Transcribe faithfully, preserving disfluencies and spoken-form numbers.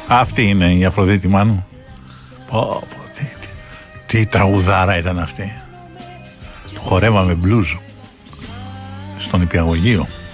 Αυτή είναι η Αφροδίτη Μάνου. Πω, πω, τι, τι, τι τραγουδάρα ήταν αυτή. Το χορεύαμε μπλουζ στον Νηπιαγωγείο.